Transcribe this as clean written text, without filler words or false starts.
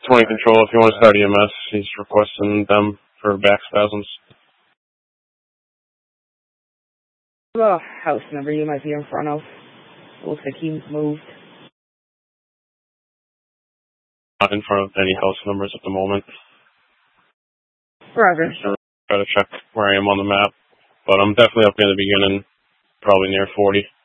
20 control, if you want to start EMS, he's requesting them for back spasms. The house number you might be in front of. It looks like he moved. Not in front of any house numbers at the moment. Roger. Try to check where I am on the map, but I'm definitely up near the beginning, probably near 40.